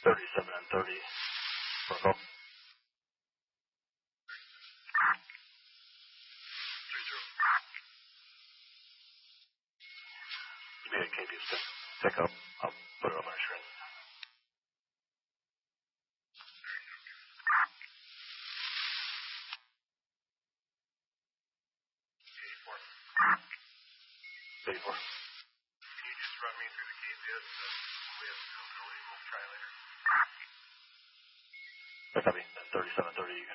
37 and 30. Protocol. Give me a KBS pick up. I'll put it on my screen. Can you just run me through the KBS? We have availability. We'll try later. I copy. 3730, you can